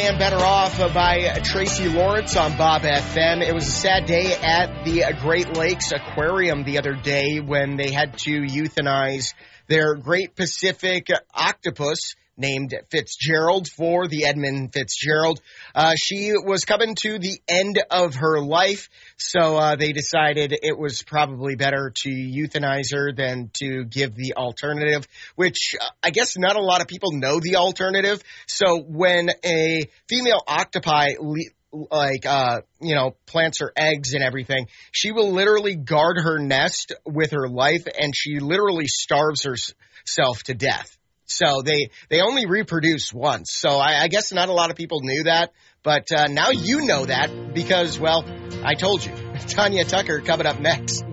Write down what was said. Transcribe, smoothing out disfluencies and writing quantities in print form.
Man Better Off by Tracy Lawrence on Bob FM. It was a sad day at the Great Lakes Aquarium the other day when they had to euthanize their Great Pacific octopus named Fitzgerald for the Edmund Fitzgerald. She was coming to the end of her life, so they decided it was probably better to euthanize her than to give the alternative, which I guess not a lot of people know the alternative. So when a female octopi plants her eggs and everything, she will literally guard her nest with her life, and she literally starves herself to death. So they only reproduce once. So I guess not a lot of people knew that. But now you know that because, well, I told you. Tanya Tucker coming up next.